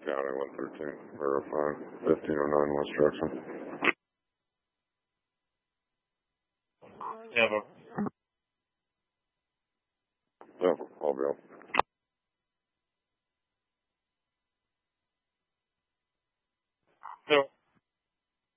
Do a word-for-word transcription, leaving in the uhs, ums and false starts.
County one thirteen, verify, fifteen oh nine West Jackson. Yeah, but... Yeah, I'll be up. So,